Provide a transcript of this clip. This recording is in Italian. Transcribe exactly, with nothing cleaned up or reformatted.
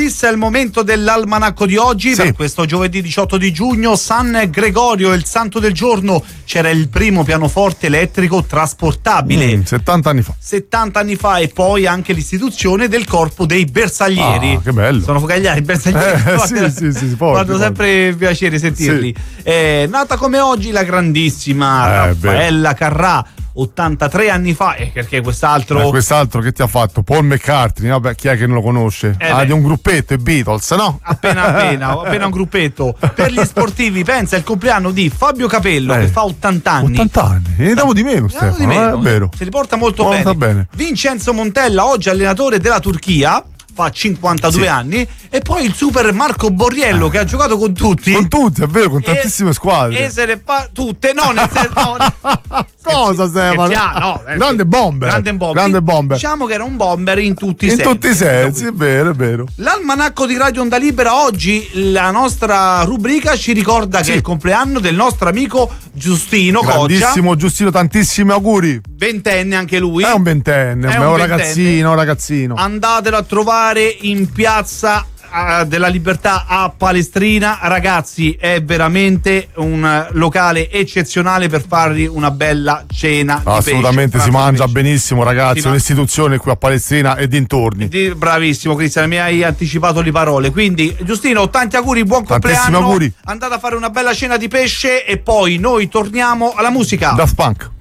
È il momento dell'almanacco di oggi, sì. Per questo giovedì diciotto di giugno, San Gregorio, il santo del giorno. C'era il primo pianoforte elettrico trasportabile. Mm, settanta anni fa. settanta anni fa e poi anche l'istituzione del corpo dei bersaglieri. Ah, che bello. Sono focagliari, i bersaglieri. Eh, sì, sì, sì, Fanno sempre piacere sentirli. Sì. È nata come oggi la grandissima eh, Raffaella Carrà. ottantatré anni fa, e eh, perché quest'altro eh, quest'altro che ti ha fatto? Paul McCartney, vabbè, chi è che non lo conosce? Eh ah, di un gruppetto, i Beatles, no? Appena appena, appena un gruppetto. Per gli sportivi, pensa, è il compleanno di Fabio Capello, eh. che fa ottanta anni. ottanta anni, ne diamo di meno, Stefano, di meno. Eh, è vero. Se li porta molto bene. bene. Vincenzo Montella, oggi allenatore della Turchia, fa cinquantadue sì. anni, e poi il super Marco Borriello, che ha giocato con tutti. Con tutti, è vero, con tantissime e, squadre. E se ne fa tutte, no, nel senso, no. Cosa Stefano? No, grande bomber. Grande bomber. Grande bomber. Diciamo che era un bomber in tutti i in sensi. In tutti i sensi, è vero, è vero. L'almanacco di Radio Onda Libera oggi, la nostra rubrica ci ricorda sì. che è il compleanno del nostro amico Giustino Coccia. Grandissimo Giustino, tantissimi auguri. Ventenne anche lui. È un ventenne, è un, un ragazzino, un ragazzino. Andatelo a trovare in piazza della Libertà a Palestrina, ragazzi, è veramente un locale eccezionale per fargli una bella cena. Assolutamente, pesce, si mangia benissimo, ragazzi, un'istituzione qui a Palestrina e dintorni. Di, bravissimo Cristian, mi hai anticipato le parole. Quindi Giustino, tanti auguri, buon compleanno. Auguri. Andate a fare una bella cena di pesce e poi noi torniamo alla musica. Daft Punk.